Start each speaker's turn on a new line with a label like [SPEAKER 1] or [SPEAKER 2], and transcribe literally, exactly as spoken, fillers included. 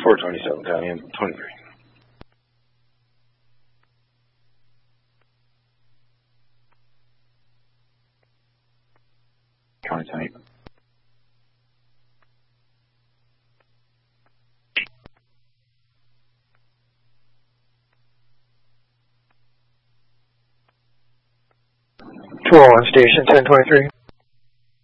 [SPEAKER 1] four twenty-seven, County twenty-three.
[SPEAKER 2] County ten eight.
[SPEAKER 3] two oh one Station ten twenty-three.